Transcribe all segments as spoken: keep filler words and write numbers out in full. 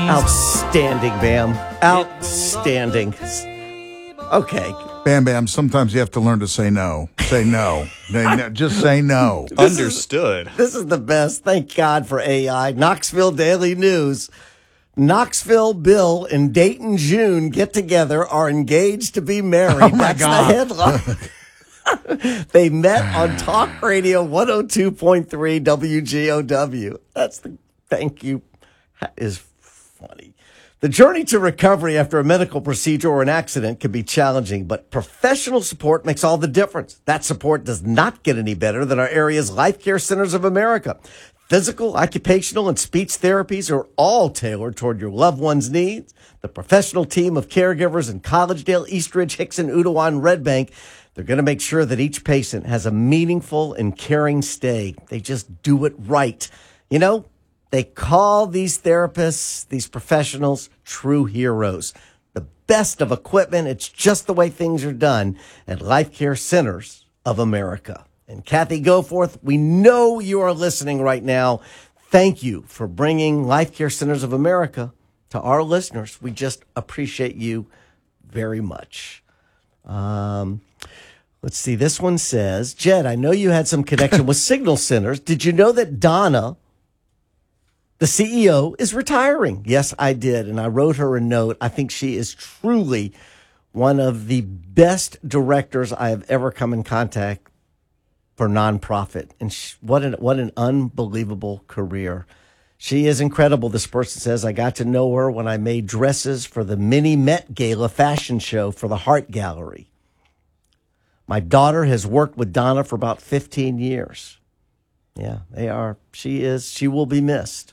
Outstanding, Bam. Outstanding. Okay. Bam Bam, sometimes you have to learn to say no. Say no. Just say no. This Understood. Is, this is the best. Thank God for A I. Knoxville Daily News. Knoxville Bill and Dayton June get together, are engaged to be married. Oh my That's God. the headline. They met on Talk Radio one oh two point three W G O W. That's the thank you. That is funny. The journey to recovery after a medical procedure or an accident can be challenging, but professional support makes all the difference. That support does not get any better than our area's Life Care Centers of America. Physical, occupational, and speech therapies are all tailored toward your loved one's needs. The professional team of caregivers in Collegedale, Eastridge, Hickson, Ottawa, and Red Bank, they're going to make sure that each patient has a meaningful and caring stay. They just do it right. You know, they call these therapists, these professionals, true heroes. The best of equipment. It's just the way things are done at Life Care Centers of America. And Kathy Goforth, we know you are listening right now. Thank you for bringing Life Care Centers of America to our listeners. We just appreciate you very much. Um, let's see. This one says, Jed, I know you had some connection with Signal Centers. Did you know that Donna, the C E O, is retiring? Yes, I did. And I wrote her a note. I think she is truly one of the best directors I have ever come in contact for nonprofit. And she, what an what an unbelievable career. She is incredible. This person says, I got to know her when I made dresses for the mini Met Gala fashion show for the Hart Gallery. My daughter has worked with Donna for about fifteen years. Yeah, they are. She is. She will be missed.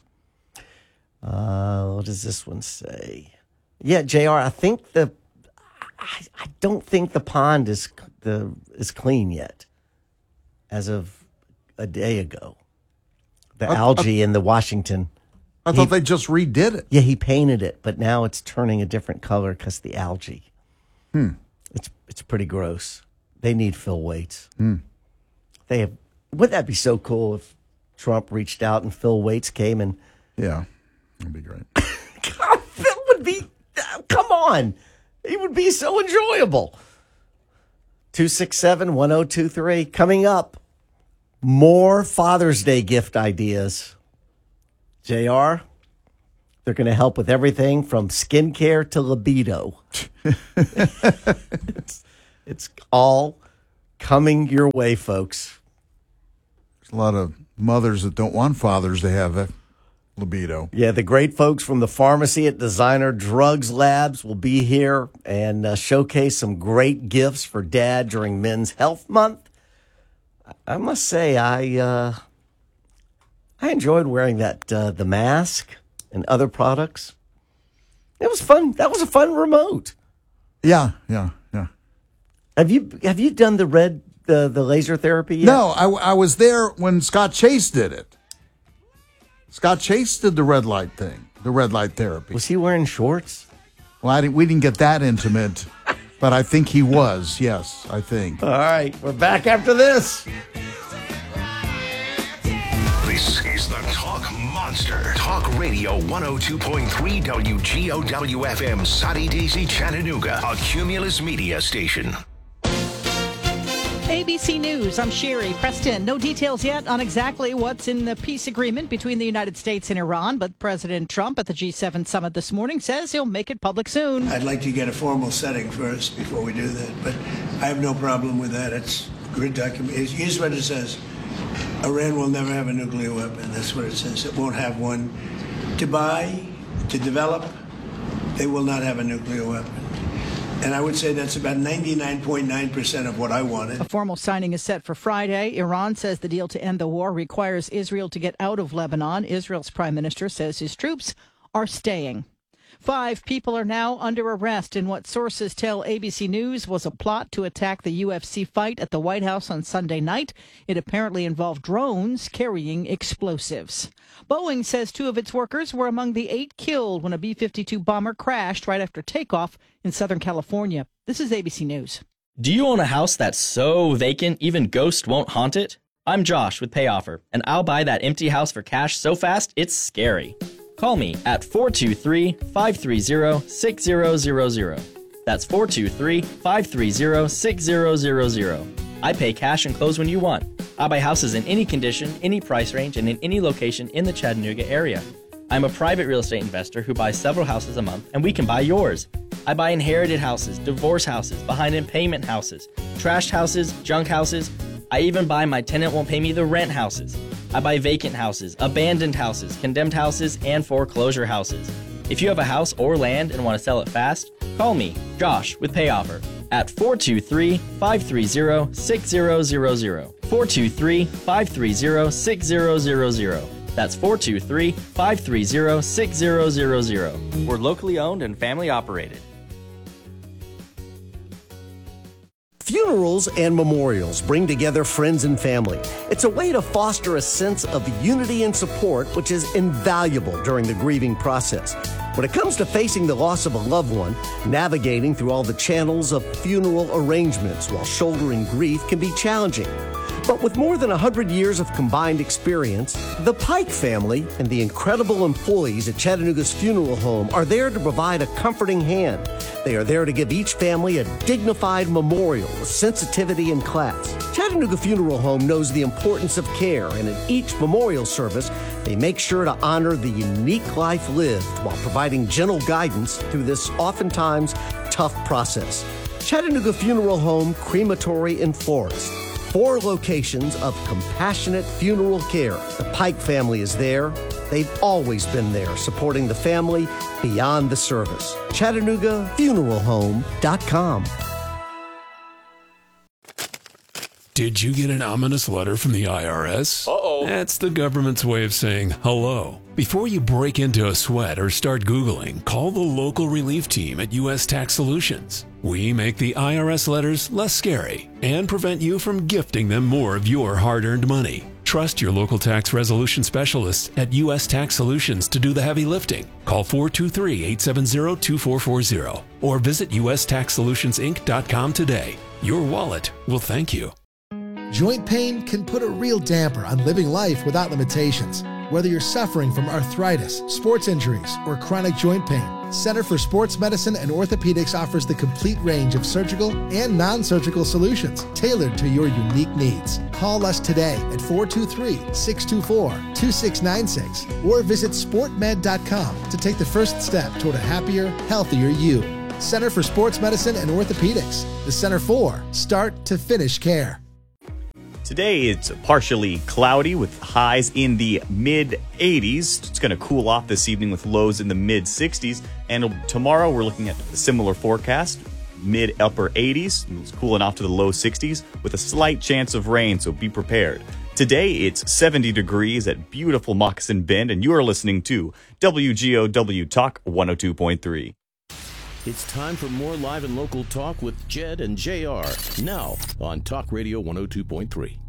Uh, what does this one say? Yeah, J R, I think the, I, I don't think the pond is the is clean yet. As of a day ago, the I, algae I, in the Washington. I he, thought they just redid it. Yeah, he painted it, but now it's turning a different color because the algae. Hmm. It's it's pretty gross. They need Phil Waits. Hmm. They have. Wouldn't that be so cool if Trump reached out and Phil Waits came and? Yeah, that'd be great. God, Phil would be. Come on, he would be so enjoyable. two six seven, one oh two three. Coming up, more Father's Day gift ideas. J R, they're going to help with everything from skincare to libido. it's, it's all coming your way, folks. There's a lot of mothers that don't want fathers to have a libido. Yeah, the great folks from the pharmacy at Designer Drugs Labs will be here and uh, showcase some great gifts for dad during Men's Health Month. I must say, I uh, I enjoyed wearing that uh, the mask and other products. It was fun. That was a fun remote. Yeah, yeah, yeah. Have you have you done the red the the laser therapy yet? No, I, I was there when Scott Chase did it. Scott Chase did the red light thing, the red light therapy. Was he wearing shorts? Well, I didn't, we didn't get that intimate, but I think he was. Yes, I think. All right, we're back after this. This is the Talk Monster. Talk Radio one oh two point three W G O W F M, Soddy Daisy, Chattanooga, a Cumulus Media station. A B C News, I'm Sherry Preston. No details yet on exactly what's in the peace agreement between the United States and Iran, but President Trump at the G seven summit this morning says he'll make it public soon. I'd like to get a formal setting first before we do that, but I have no problem with that. It's good document. Here's what it says. Iran will never have a nuclear weapon. That's what it says. It won't have one. To buy, to develop, they will not have a nuclear weapon. And I would say that's about ninety-nine point nine percent of what I wanted. A formal signing is set for Friday. Iran says the deal to end the war requires Israel to get out of Lebanon. Israel's prime minister says his troops are staying. Five people are now under arrest in what sources tell A B C News was a plot to attack the U F C fight at the White House on Sunday night. It apparently involved drones carrying explosives. Boeing says two of its workers were among the eight killed when a B fifty-two bomber crashed right after takeoff in Southern California. This is A B C News. Do you own a house that's so vacant even ghosts won't haunt it? I'm Josh with PayOffer, and I'll buy that empty house for cash so fast it's scary. Call me at four two three, five three zero, six zero zero zero. That's four two three, five three zero, six zero zero zero. I pay cash and close when you want. I buy houses in any condition, any price range, and in any location in the Chattanooga area. I'm a private real estate investor who buys several houses a month, and we can buy yours. I buy inherited houses, divorce houses, behind in payment houses, trashed houses, junk houses. I even buy my tenant won't pay me the rent houses. I buy vacant houses, abandoned houses, condemned houses, and foreclosure houses. If you have a house or land and want to sell it fast, call me, Josh, with Pay Offer at four two three, five three zero, six zero zero zero. four two three, five three zero, six zero zero zero. That's four two three, five three zero, six zero zero zero. We're locally owned and family operated. Funerals and memorials bring together friends and family. It's a way to foster a sense of unity and support, which is invaluable during the grieving process. When it comes to facing the loss of a loved one, navigating through all the channels of funeral arrangements while shouldering grief can be challenging. But with more than one hundred years of combined experience, the Pike family and the incredible employees at Chattanooga's funeral home are there to provide a comforting hand. They are there to give each family a dignified memorial with sensitivity and class. Chattanooga Funeral Home knows the importance of care, and in each memorial service, they make sure to honor the unique life lived while providing gentle guidance through this oftentimes tough process. Chattanooga Funeral Home, Crematory, and Florist. Four locations of compassionate funeral care. The Pike family is there. They've always been there, supporting the family beyond the service. Chattanooga Funeral Home dot com. Did you get an ominous letter from the I R S? Uh-oh. That's the government's way of saying hello. Before you break into a sweat or start Googling, call the local relief team at U S Tax Solutions. We make the I R S letters less scary and prevent you from gifting them more of your hard-earned money. Trust your local tax resolution specialists at U S Tax Solutions to do the heavy lifting. Call four two three, eight seven zero, two four four zero or visit U S Tax Solutions Inc dot com today. Your wallet will thank you. Joint pain can put a real damper on living life without limitations. Whether you're suffering from arthritis, sports injuries, or chronic joint pain, Center for Sports Medicine and Orthopedics offers the complete range of surgical and non-surgical solutions tailored to your unique needs. Call us today at four two three, six two four, two six nine six or visit sport med dot com to take the first step toward a happier, healthier you. Center for Sports Medicine and Orthopedics, the Center for Start to Finish Care. Today, it's partially cloudy with highs in the mid eighties. It's going to cool off this evening with lows in the mid sixties. And tomorrow, we're looking at a similar forecast, mid upper eighties. It's cooling off to the low sixties with a slight chance of rain, so be prepared. Today, it's seventy degrees at beautiful Moccasin Bend, and you are listening to W G O W Talk one oh two point three. It's time for more live and local talk with Jed and J R. Now on Talk Radio one oh two point three.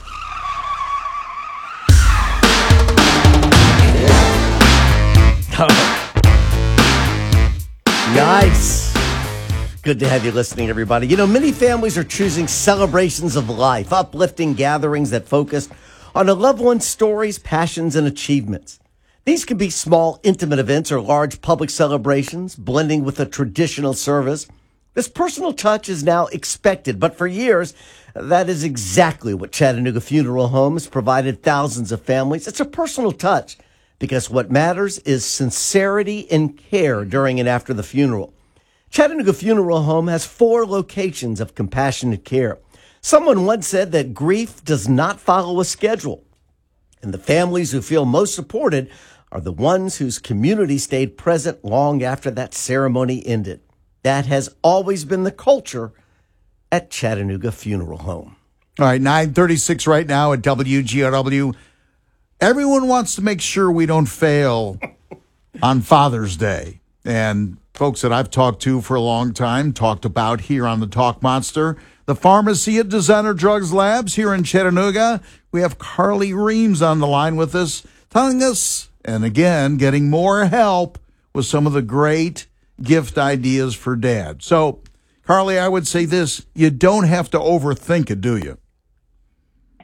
Nice. Good to have you listening, everybody. You know, many families are choosing celebrations of life, uplifting gatherings that focus on a loved one's stories, passions, and achievements. These can be small, intimate events or large public celebrations, blending with a traditional service. This personal touch is now expected, but for years, that is exactly what Chattanooga Funeral Home has provided thousands of families. It's a personal touch because what matters is sincerity and care during and after the funeral. Chattanooga Funeral Home has four locations of compassionate care. Someone once said that grief does not follow a schedule, and the families who feel most supported are the ones whose community stayed present long after that ceremony ended. That has always been the culture at Chattanooga Funeral Home. All right, nine thirty-six right now at W G O W. Everyone wants to make sure we don't fail on Father's Day. And folks that I've talked to for a long time, talked about here on the Talk Monster, the pharmacy at Designer Drugs Labs here in Chattanooga. We have Carly Reams on the line with us, telling us, and again, getting more help with some of the great gift ideas for Dad. So, Carly, I would say this, you don't have to overthink it, do you?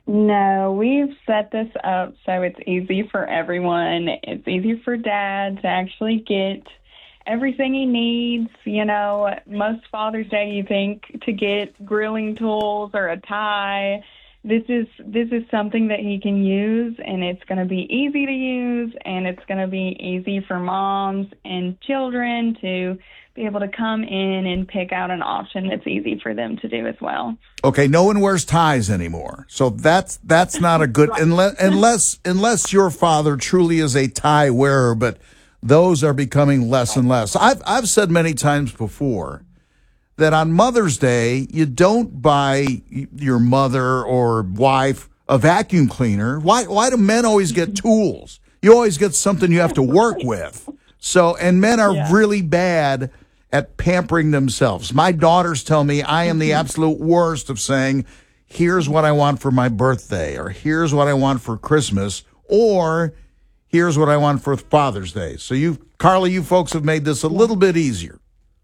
No, we've set this up so it's easy for everyone. It's easy for Dad to actually get everything he needs. You know, most Father's Day you think to get grilling tools or a tie. This is this is something that he can use, and it's going to be easy to use, and it's going to be easy for moms and children to be able to come in and pick out an option that's easy for them to do as well. Okay, no one wears ties anymore, so that's that's not a good unless unless unless your father truly is a tie wearer, but those are becoming less and less. I've I've said many times before that on Mother's Day you don't buy your mother or wife a vacuum cleaner. Why why do men always get tools? You always get something you have to work with. So and men are yeah. really bad at pampering themselves. My daughters tell me I am the absolute worst of saying, here's what I want for my birthday, or here's what I want for Christmas, or here's what I want for Father's Day. So you, Carly, you folks have made this a little bit easier.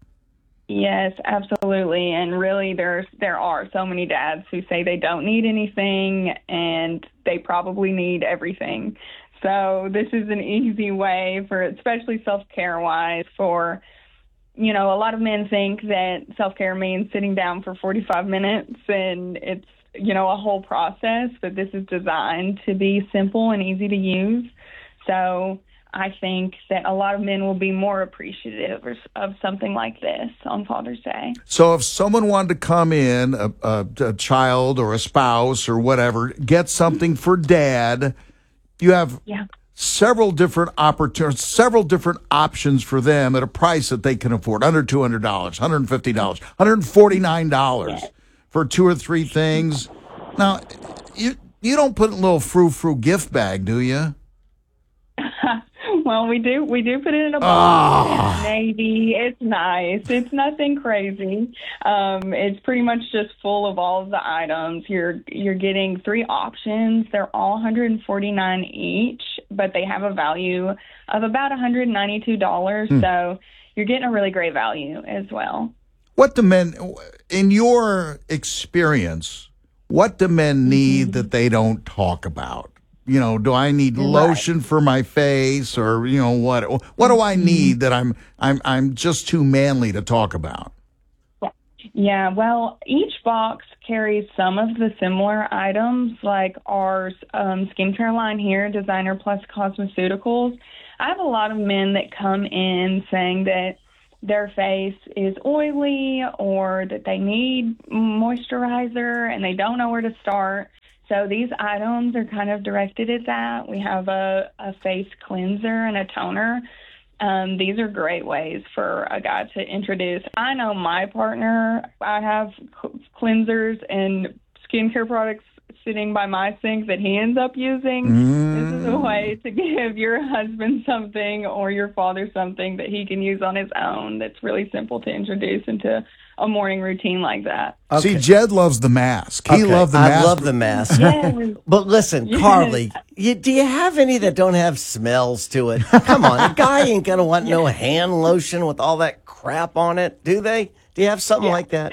Yes, absolutely. And really there's there are so many dads who say they don't need anything and they probably need everything. So this is an easy way for, especially self-care wise, for, you know, a lot of men think that self-care means sitting down for forty-five minutes, and it's, you know, a whole process, but this is designed to be simple and easy to use. So I think that a lot of men will be more appreciative of something like this on Father's Day. So if someone wanted to come in, a, a, a child or a spouse or whatever, get something for Dad, you have yeah. several different opportunities, several different options for them at a price that they can afford, under two hundred dollars, one hundred fifty dollars, one hundred forty-nine dollars yes. for two or three things. Now, you you don't put in a little frou-frou gift bag, do you? Well, we do. We do put it in a box. Oh. It's navy. It's nice. It's nothing crazy. Um, it's pretty much just full of all of the items. You're you're getting three options. They're all one hundred forty-nine dollars each, but they have a value of about one hundred ninety-two dollars. Hmm. So you're getting a really great value as well. What do men, in your experience, what do men need mm-hmm. that they don't talk about? You know, do I need right. lotion for my face, or, you know, what what do I need that I'm I'm I'm just too manly to talk about? Yeah, well, each box carries some of the similar items, like our um, skincare line here, Designer Plus Cosmeceuticals. I have a lot of men that come in saying that their face is oily or that they need moisturizer and they don't know where to start. So these items are kind of directed at that. We have a, a face cleanser and a toner. Um, these are great ways for a guy to introduce. I know my partner, I have cleansers and skincare products sitting by my sink that he ends up using. Mm. This is a way to give your husband something or your father something that he can use on his own that's really simple to introduce into a morning routine like that. Okay. See, Jed loves the mask. He okay. loved the mask. I love the mask. Yes. But listen, yes. Carly, you, do you have any that don't have smells to it? Come on, a guy ain't going to want no hand lotion with all that crap on it, do they? Do you have something yeah. like that?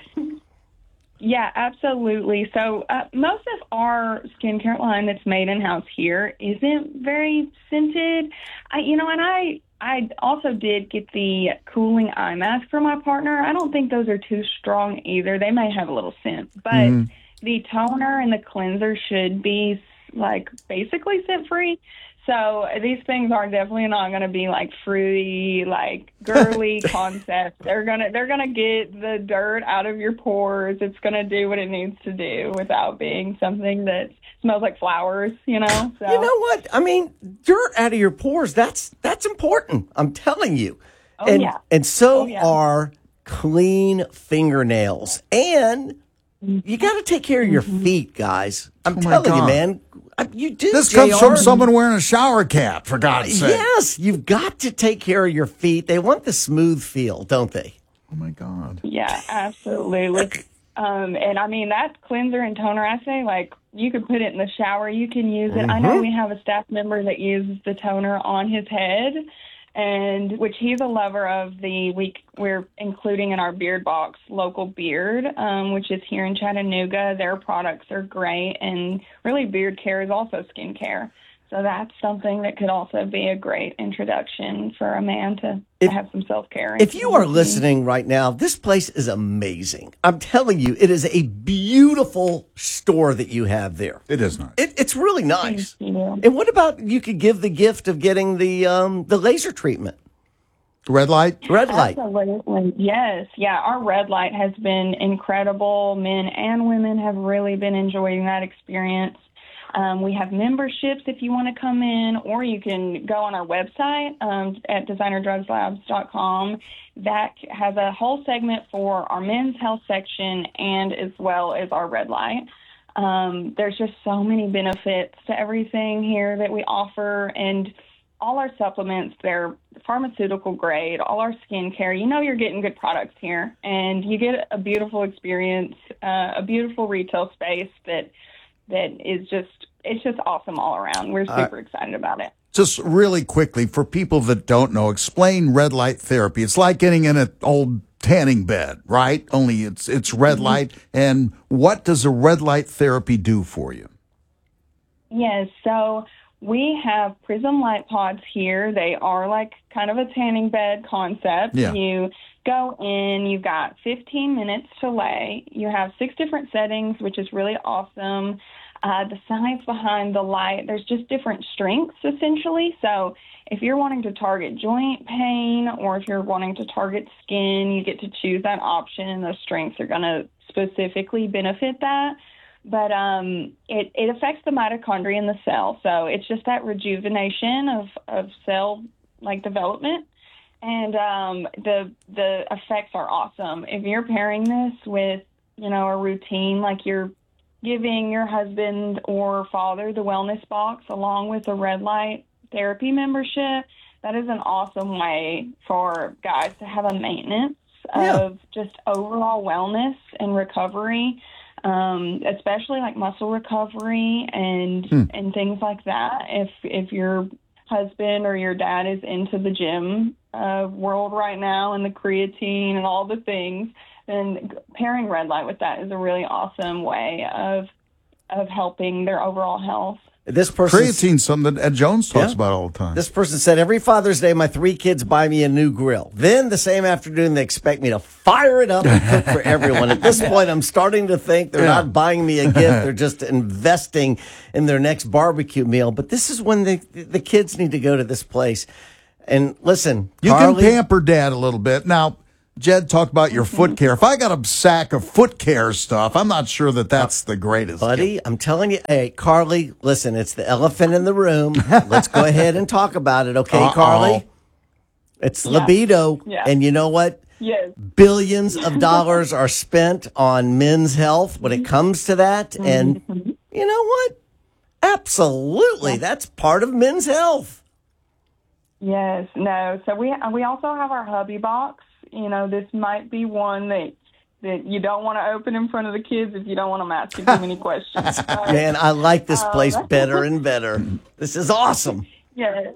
Yeah, absolutely. So uh, most of our skincare line that's made in-house here isn't very scented. I, you know, and I I also did get the cooling eye mask for my partner. I don't think those are too strong either. They may have a little scent, but mm. the toner and the cleanser should be like basically scent-free. So these things are definitely not going to be like fruity, like girly concepts. They're gonna they're gonna get the dirt out of your pores. It's gonna do what it needs to do without being something that smells like flowers. You know. So. You know what? I mean, dirt out of your pores. That's that's important. I'm telling you. Oh and, yeah. And so oh, yeah. are clean fingernails. And you got to take care of your feet, guys. I'm oh telling God. you, man. You do. This J R. comes from someone wearing a shower cap, for God's sake. Yes, you've got to take care of your feet. They want the smooth feel, don't they? Oh, my God. Yeah, absolutely. um, and, I mean, that cleanser and toner, I say, like, you could put it in the shower. You can use it. Mm-hmm. I know we have a staff member that uses the toner on his head. and which he's a lover of the week we're including in our Beard Box local beard, um, which is here in Chattanooga. Their products are great, and really beard care is also skincare. So that's something that could also be a great introduction for a man to, If- to have some self-care. If you are listening right now, this place is amazing. I'm telling you, it is a beautiful store that you have there. It is nice. It, it's really nice. Thank you. And what about you could give the gift of getting the um, the laser treatment? Red light? Red light. Absolutely. Yes. Yeah. Our red light has been incredible. Men and women have really been enjoying that experience. Um, we have memberships if you want to come in, or you can go on our website um, at designer drugs labs dot com. That has a whole segment for our men's health section and as well as our red light. Um, there's just so many benefits to everything here that we offer, and all our supplements, they're pharmaceutical grade, all our skincare. You know you're getting good products here, and you get a beautiful experience, uh, a beautiful retail space that that is just, it's just awesome all around. We're super uh, excited about it. Just really quickly, for people that don't know, explain red light therapy. It's like getting in an old tanning bed, right? Only it's it's red mm-hmm. light. And what does a red light therapy do for you? Yes, so we have Prism light pods here. They are like kind of a tanning bed concept. Yeah. You go in, you've got fifteen minutes to lay. You have six different settings, which is really awesome. Uh, the science behind the light, there's just different strengths, essentially. So if you're wanting to target joint pain or if you're wanting to target skin, you get to choose that option, and those strengths are going to specifically benefit that. But um, it, it affects the mitochondria in the cell. So it's just that rejuvenation of, of cell like development. And um, the the effects are awesome. If you're pairing this with, you know, a routine, like you're giving your husband or father the wellness box along with a red light therapy membership, that is an awesome way for guys to have a maintenance Yeah. of just overall wellness and recovery, um, especially like muscle recovery and Hmm. and things like that. If if your husband or your dad is into the gym uh, world right now and the creatine and all the things, then pairing red light with that is a really awesome way of of helping their overall health. This person, Creatine's something that Ed Jones talks Yeah. about all the time. this person said, every Father's Day, my three kids buy me a new grill. Then the same afternoon, they expect me to fire it up and cook for everyone. At this point, I'm starting to think they're Yeah. not buying me a gift. They're just investing in their next barbecue meal. But this is when the, the kids need to go to this place. And listen, You Carly, can pamper dad a little bit. Now, Jed talked about your foot care. If I got a sack of foot care stuff, I'm not sure that that's the greatest. buddy, I'm telling you, hey, Carly, listen, it's the elephant in the room. Let's go ahead and talk about it, okay, Uh-oh. Carly? It's libido. Yeah. And you know what? Yes. Billions of dollars are spent on men's health when it comes to that. And you know what? Absolutely. That's part of men's health. Yes, no. So we we also have our hubby box. You know, this might be one that that you don't want to open in front of the kids if you don't want them asking too many questions. But, Man, I like this uh, place better and better. This is awesome. yes.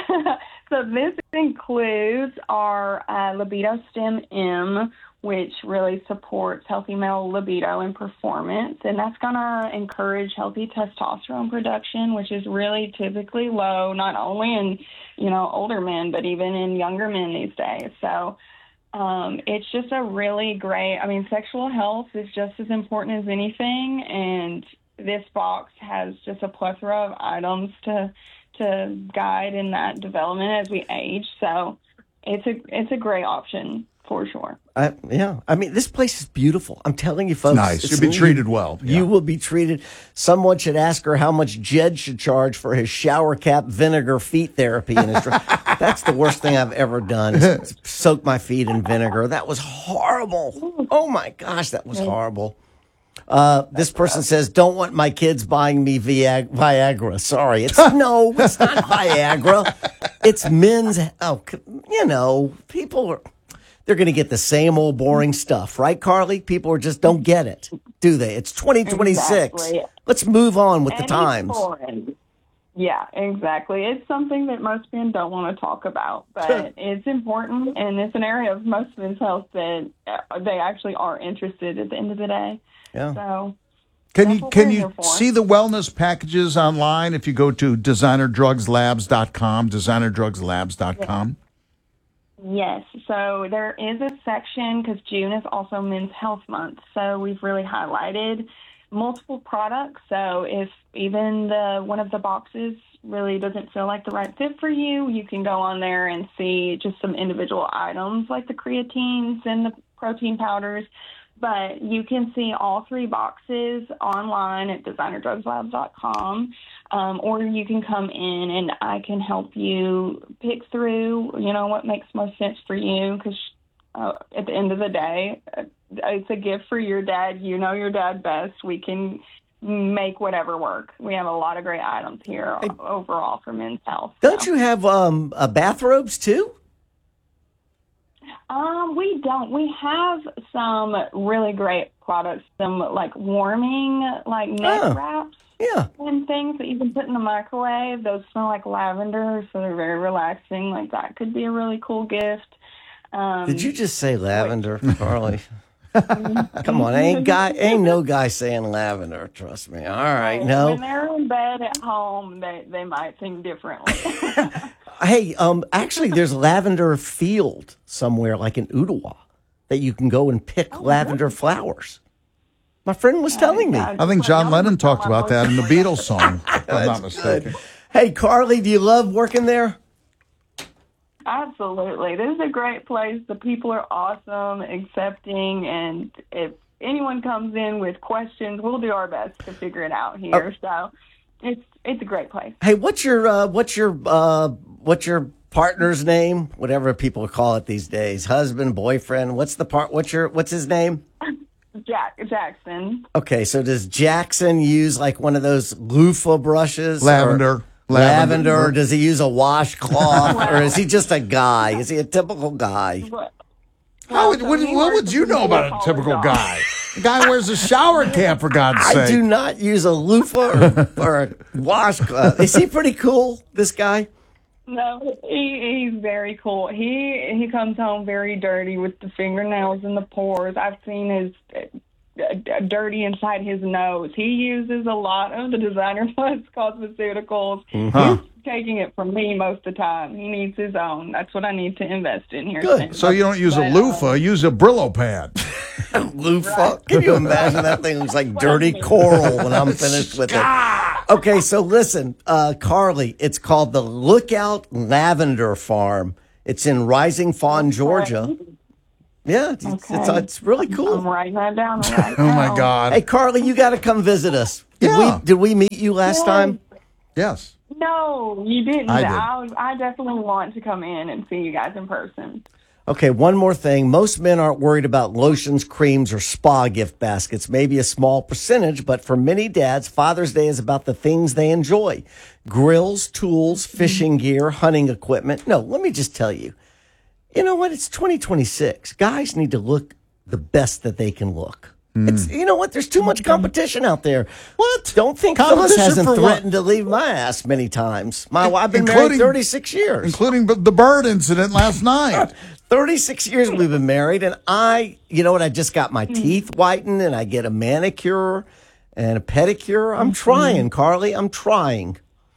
So this includes our uh, Libido Stem M, which really supports healthy male libido and performance. And that's going to encourage healthy testosterone production, which is really typically low, not only in, you know, older men, but even in younger men these days. So um, it's just a really great, I mean, sexual health is just as important as anything. And this box has just a plethora of items to to guide in that development as we age. So it's a it's a great option for sure. I, yeah, I mean, this place is beautiful. I'm telling you, folks. Nice. it's- You'll be treated well. You Yeah. will be treated. Someone should ask her how much Jed should charge for his shower cap vinegar feet therapy. In his That's the worst thing I've ever done. Is soak my feet in vinegar. That was horrible. Oh my gosh, that was horrible. Uh, this person says, don't want my kids buying me Viag- Viagra. Sorry. It's no, it's not Viagra. It's men's. Oh, c- you know, people are, they're going to get the same old boring stuff, right, Carly? People are just don't get it, do they? It's twenty twenty-six. Exactly. Let's move on with the And it's times. boring. Yeah, exactly. It's something that most men don't want to talk about, but it's important, and it's an area of most men's health that uh, they actually are interested at the end of the day. Yeah. So Can that's you what can we're you here for. see the wellness packages online if you go to designer drugs labs dot com, designer drugs labs dot com? Yes. So there is a section because June is also Men's Health Month. So we've really highlighted multiple products. So if even the one of the boxes really doesn't feel like the right fit for you, you can go on there and see just some individual items like the creatines and the protein powders. But you can see all three boxes online at designer drugs labs dot com, um, or you can come in and I can help you pick through, you know, what makes most sense for you because uh, at the end of the day, uh, it's a gift for your dad. You know your dad best. We can make whatever work. We have a lot of great items here Hey, overall for men's health. Don't so. you have um, uh, bathrobes too? Um, we don't. We have some really great products, some like warming, like neck Oh, wraps yeah. and things that you can put in the microwave. Those smell like lavender, so they're very relaxing. Like that could be a really cool gift. Um, Did you just say lavender, Carly? Come on, ain't guy, ain't no guy saying lavender. Trust me. All right, When no. they're in bed at home, they they might think differently. Hey, um, actually, there's lavender field somewhere, like in Ottawa, that you can go and pick lavender flowers. My friend was telling me. I think John Lennon talked about that in the Beatles song, if I'm not mistaken. Hey, Carly, do you love working there? Absolutely. This is a great place. The people are awesome, accepting, and if anyone comes in with questions, we'll do our best to figure it out here. So it's it's a great place. Hey, what's your uh, what's your uh, what's your partner's name? Whatever people call it these days, husband, boyfriend. What's the part? What's your what's his name? Jack Jackson. Okay, so does Jackson use like one of those loofah brushes? Lavender. Or lavender. Lavender. Or does he use a washcloth? Or is he just a guy? Is he a typical guy? What, How would, what, what would you know about a typical guy? The guy wears a shower cap, for God's sake. I do not use a loofah or, or a washcloth. Is he pretty cool, this guy? No, he, he's very cool. He he comes home very dirty with the fingernails and the pores. I've seen his uh, dirty inside his nose. He uses a lot of the Designer Plus cosmeceuticals. Mm-hmm. He's taking it from me most of the time. He needs his own. That's what I need to invest in here. Good. soon. So you don't use But, a loofah, uh, use a Brillo pad. Loofah? Can you imagine that thing looks like dirty coral when I'm finished with it? Okay, so listen, uh, Carly, it's called the Lookout Lavender Farm. It's in Rising Fawn, Georgia. Yeah, it's, Okay. it's, it's really I'm cool. writing that down right Oh, my now. God. Hey, Carly, you got to come visit us. Did Yeah. we did we meet you last Yes. time? Yes. No, you didn't. I did. I, I definitely want to come in and see you guys in person. Okay, one more thing. Most men aren't worried about lotions, creams, or spa gift baskets. Maybe a small percentage, but for many dads, Father's Day is about the things they enjoy. Grills, tools, fishing gear, hunting equipment. No, let me just tell you. You know what? It's twenty twenty-six. Guys need to look the best that they can look. It's, you know what? There's too much competition out there. What? Don't think Phyllis Competition hasn't for what? threatened to leave my ass many times. My I've been Including- married thirty-six years. Including the bird incident last night. thirty-six years we've been married, and I, you know what, I just got my teeth whitened, and I get a manicure and a pedicure. I'm trying, Carly. I'm trying.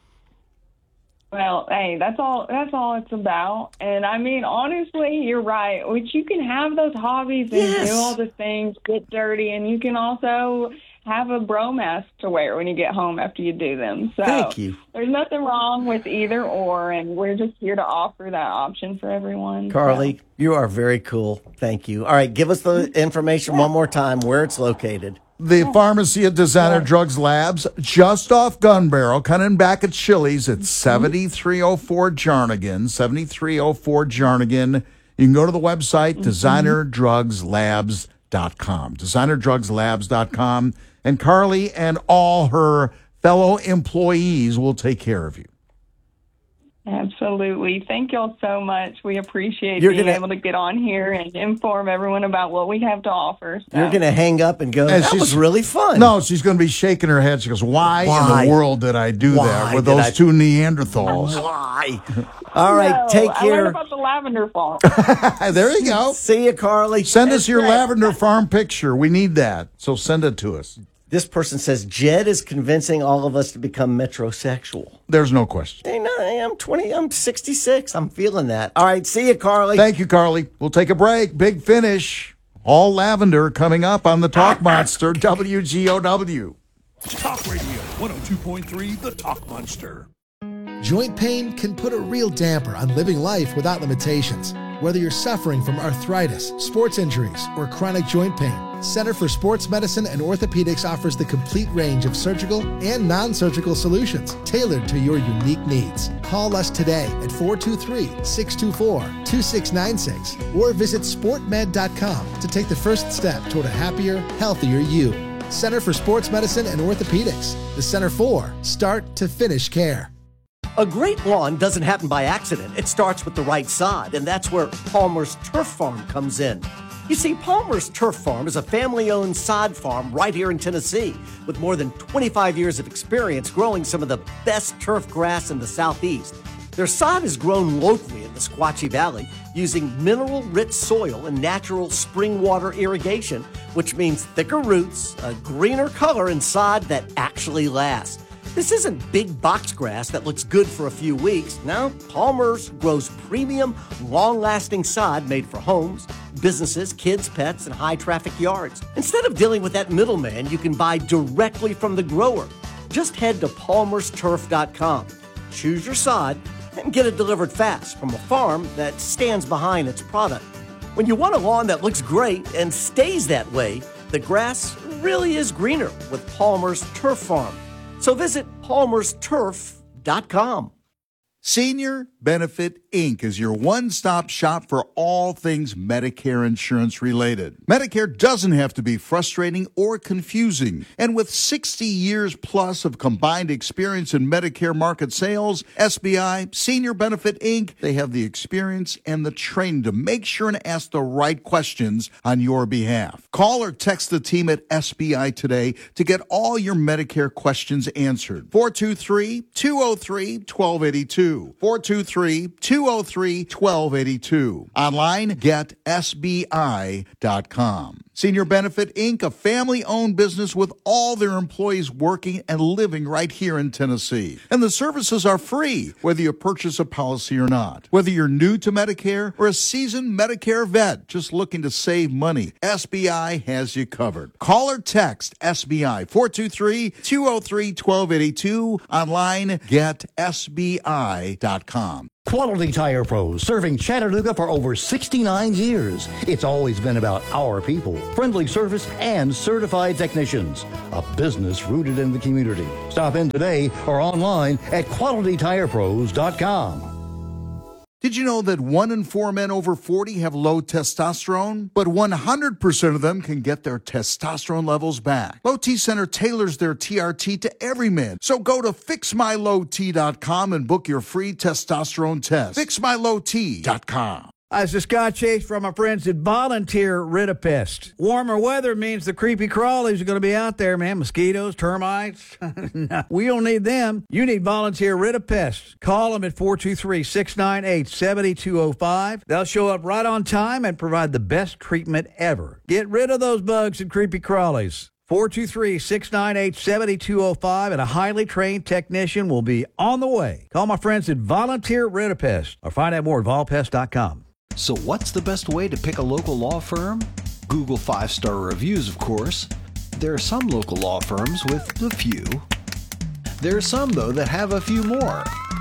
Well, hey, that's all. That's all it's about. And I mean, honestly, you're right. Which you can have those hobbies and Yes. do all the things, get dirty, and you can also have a bro mask to wear when you get home after you do them. So Thank you. there's nothing wrong with either or, and we're just here to offer that option for everyone. Carly, you are very cool. Thank you. All right, give us the information one more time, where it's located. The pharmacy at Designer Drugs Labs, just off Gun Barrel, coming back at Chili's at seventy-three oh four Jarnigan, seventy-three oh four Jarnigan. You can go to the website, designer drugs labs dot com, designer drugs labs dot com, and Carly and all her fellow employees will take care of you. Absolutely. Thank y'all so much. We appreciate You're being gonna- able to get on here and inform everyone about what we have to offer. So. You're going to hang up and go, And that she's- was really fun. No, she's going to be shaking her head. She goes, why, Why? in the world did I do Why that with did those I- two Neanderthals? Why? All right, No, take I learned care. about the lavender farm. There you go. See you, Carly. Send us your great. lavender farm picture. We need that. So send it to us. This person says Jed is convincing all of us to become metrosexual. There's no question. Hey, no, I'm twenty. I'm sixty-six. I'm feeling that. All right, see you, Carly. Thank you, Carly. We'll take a break. Big finish. All lavender coming up on the Talk Monster, W G O W. Talk Radio one oh two point three, The Talk Monster. Joint pain can put a real damper on living life without limitations. Whether you're suffering from arthritis, sports injuries, or chronic joint pain, Center for Sports Medicine and Orthopedics offers the complete range of surgical and non-surgical solutions tailored to your unique needs. Call us today at four two three, six two four, two six nine six or visit sport med dot com to take the first step toward a happier, healthier you. Center for Sports Medicine and Orthopedics, the Center for Start to Finish Care. A great lawn doesn't happen by accident. It starts with the right sod, and that's where Palmer's Turf Farm comes in. You see, Palmer's Turf Farm is a family-owned sod farm right here in Tennessee with more than twenty-five years of experience growing some of the best turf grass in the Southeast. Their sod is grown locally in the Squatchy Valley using mineral-rich soil and natural spring water irrigation, which means thicker roots, a greener color, and sod that actually lasts. This isn't big box grass that looks good for a few weeks. No, Palmer's grows premium, long-lasting sod made for homes, businesses, kids, pets, and high-traffic yards. Instead of dealing with that middleman, you can buy directly from the grower. Just head to palmers turf dot com, choose your sod, and get it delivered fast from a farm that stands behind its product. When you want a lawn that looks great and stays that way, the grass really is greener with Palmer's Turf Farm. So visit palmers turf dot com. Senior Benefit Incorporated is your one-stop shop for all things Medicare insurance related. Medicare doesn't have to be frustrating or confusing. And with sixty years plus of combined experience in Medicare market sales, S B I, Senior Benefit Incorporated, they have the experience and the training to make sure and ask the right questions on your behalf. Call or text the team at S B I today to get all your Medicare questions answered. four two three, two oh three, one two eight two. four two three, two oh three, one two eight two. Online, get S B I dot com. Senior Benefit Incorporated, a family-owned business with all their employees working and living right here in Tennessee. And the services are free, whether you purchase a policy or not. Whether you're new to Medicare or a seasoned Medicare vet just looking to save money, S B I has you covered. Call or text S B I, four two three, two oh three, one two eight two. Online, get S B I dot com. Quality Tire Pros, serving Chattanooga for over sixty-nine years. It's always been about our people, friendly service, and certified technicians. A business rooted in the community. Stop in today or online at quality tire pros dot com. Did you know that one in four men over forty have low testosterone? But one hundred percent of them can get their testosterone levels back. Low T Center tailors their T R T to every man. So go to fix my low t dot com and book your free testosterone test. fix my low t dot com. Hi, this is Scott Chase from my friends at Volunteer Rid-A-Pest. Warmer weather means the creepy crawlies are going to be out there, man. Mosquitoes, termites. No, we don't need them. You need Volunteer Rid-A-Pest. Call them at four two three, six nine eight, seven two zero five. They'll show up right on time and provide the best treatment ever. Get rid of those bugs and creepy crawlies. four two three, six nine eight, seven two zero five, and a highly trained technician will be on the way. Call my friends at Volunteer Rid-A-Pest or find out more at vol pest dot com. So what's the best way to pick a local law firm? Google five-star reviews, of course. There are some local law firms with a few. There are some, though, that have a few more.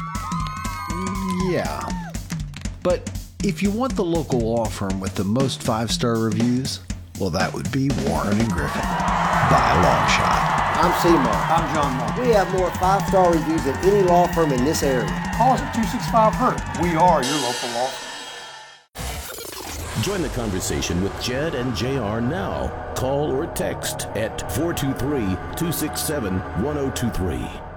Yeah. But if you want the local law firm with the most five-star reviews, well, that would be Warren and Griffin, by a long shot. I'm Seymour. I'm John Moore. We have more five-star reviews than any law firm in this area. Call us at two six five hurt. We are your local law firm. Join the conversation with Jed and J R now. Call or text at four two three, two six seven, one oh two three.